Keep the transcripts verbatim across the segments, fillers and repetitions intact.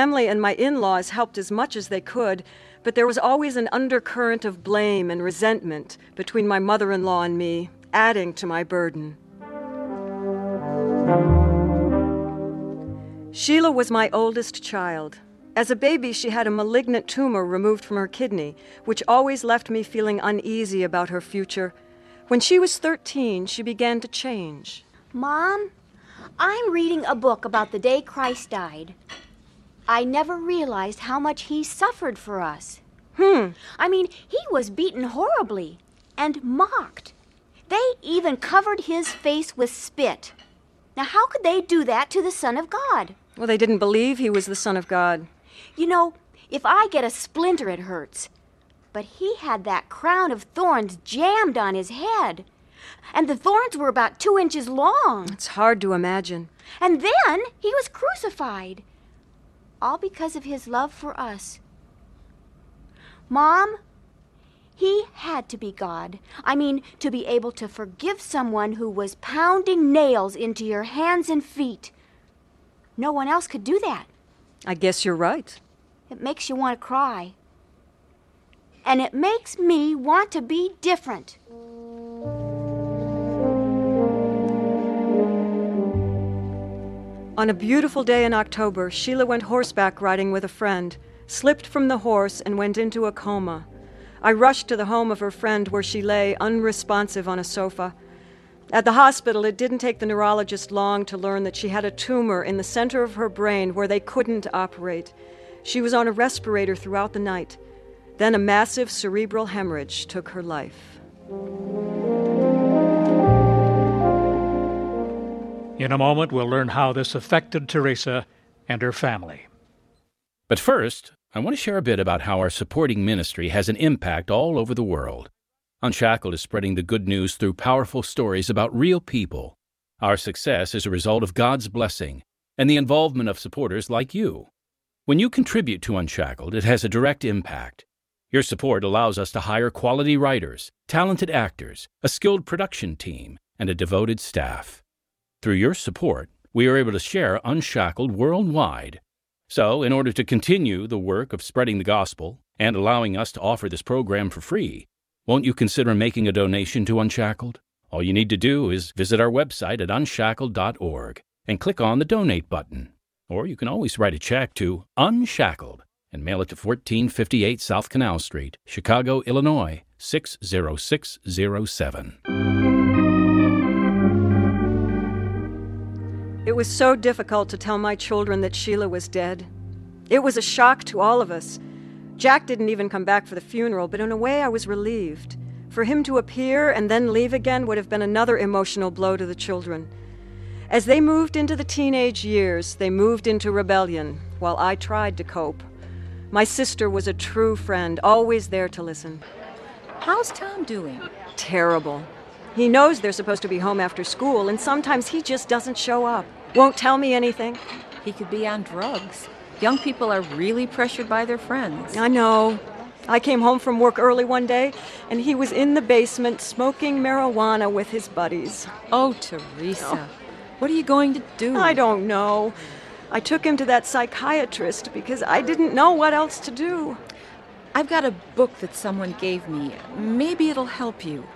family and my in-laws helped as much as they could, but there was always an undercurrent of blame and resentment between my mother-in-law and me, adding to my burden. Sheila was my oldest child. As a baby, she had a malignant tumor removed from her kidney, which always left me feeling uneasy about her future. When she was thirteen, she began to change. Mom, I'm reading a book about the day Christ died. I never realized how much he suffered for us. Hmm. I mean, he was beaten horribly and mocked. They even covered his face with spit. Now, how could they do that to the Son of God? Well, they didn't believe he was the Son of God. You know, if I get a splinter, it hurts. But he had that crown of thorns jammed on his head. And the thorns were about two inches long. It's hard to imagine. And then he was crucified. All because of his love for us. Mom, he had to be God. I mean, to be able to forgive someone who was pounding nails into your hands and feet. No one else could do that. I guess you're right. It makes you want to cry. And it makes me want to be different. On a beautiful day in October, Sheila went horseback riding with a friend, slipped from the horse, and went into a coma. I rushed to the home of her friend where she lay unresponsive on a sofa. At the hospital, it didn't take the neurologist long to learn that she had a tumor in the center of her brain where they couldn't operate. She was on a respirator throughout the night. Then a massive cerebral hemorrhage took her life. In a moment, we'll learn how this affected Teresa and her family. But first, I want to share a bit about how our supporting ministry has an impact all over the world. Unshackled is spreading the good news through powerful stories about real people. Our success is a result of God's blessing and the involvement of supporters like you. When you contribute to Unshackled, it has a direct impact. Your support allows us to hire quality writers, talented actors, a skilled production team, and a devoted staff. Through your support, we are able to share Unshackled worldwide. So, in order to continue the work of spreading the gospel and allowing us to offer this program for free, won't you consider making a donation to Unshackled? All you need to do is visit our website at unshackled dot org and click on the Donate button. Or you can always write a check to Unshackled and mail it to fourteen fifty-eight South Canal Street, Chicago, Illinois, six zero six zero seven. It was so difficult to tell my children that Sheila was dead. It was a shock to all of us. Jack didn't even come back for the funeral, but in a way I was relieved. For him to appear and then leave again would have been another emotional blow to the children. As they moved into the teenage years, they moved into rebellion, while I tried to cope. My sister was a true friend, always there to listen. How's Tom doing? Terrible. He knows they're supposed to be home after school, and sometimes he just doesn't show up. Won't tell me anything. He could be on drugs. Young people are really pressured by their friends. I know. I came home from work early one day, and he was in the basement smoking marijuana with his buddies. Oh, Teresa. Oh. What are you going to do? I don't know. I took him to that psychiatrist because I didn't know what else to do. I've got a book that someone gave me. Maybe it'll help you.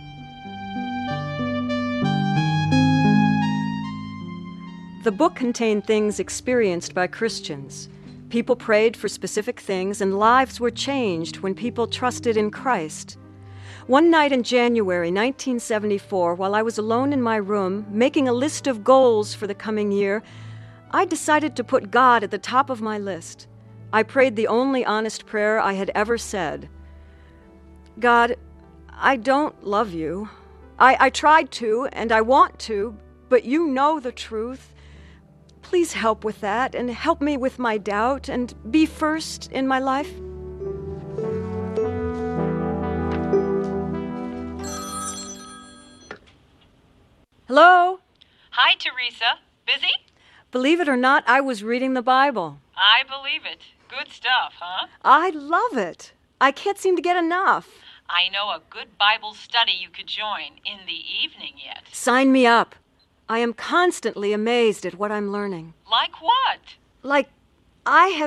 The book contained things experienced by Christians. People prayed for specific things, and lives were changed when people trusted in Christ. One night in January nineteen seventy-four, while I was alone in my room, making a list of goals for the coming year, I decided to put God at the top of my list. I prayed the only honest prayer I had ever said. God, I don't love you. I, I tried to, and I want to, but you know the truth. Please help with that, and help me with my doubt, and be first in my life. Hello? Hi, Teresa. Busy? Believe it or not, I was reading the Bible. I believe it. Good stuff, huh? I love it. I can't seem to get enough. I know a good Bible study you could join in the evening yet. Sign me up. I am constantly amazed at what I'm learning. Like what? Like, I have